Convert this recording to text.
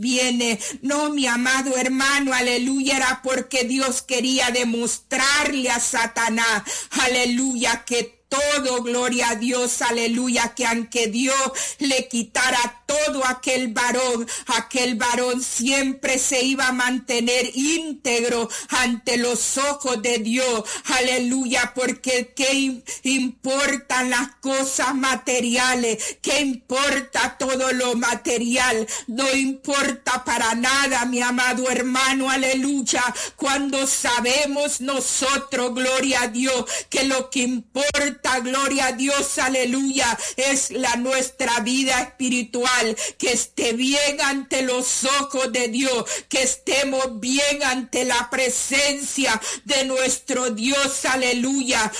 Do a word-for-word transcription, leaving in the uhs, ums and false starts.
viene. No, mi amado hermano, aleluya, era porque Dios quería demostrarle a Satanás, aleluya, que todo, gloria a Dios, aleluya, que aunque Dios le quitara todo aquel varón, aquel varón siempre se iba a mantener íntegro ante los ojos de Dios, aleluya, porque qué importan las cosas materiales, qué importa todo lo material, no importa para nada, mi amado hermano, aleluya, cuando sabemos nosotros, gloria a Dios, que lo que importa, gloria a Dios, aleluya, es la nuestra vida espiritual, que esté bien ante los ojos de Dios, que estemos bien ante la presencia de nuestro Dios, aleluya,